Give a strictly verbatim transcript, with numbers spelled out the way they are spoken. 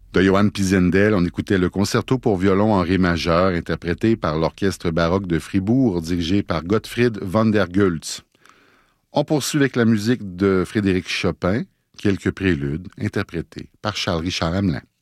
De Johann Pisendel, on écoutait le concerto pour violon en ré majeur, interprété par l'Orchestre baroque de Fribourg, dirigé par Gottfried van der Goltz. On poursuit avec la musique de Frédéric Chopin, quelques préludes interprétés par Charles-Richard Hamelin.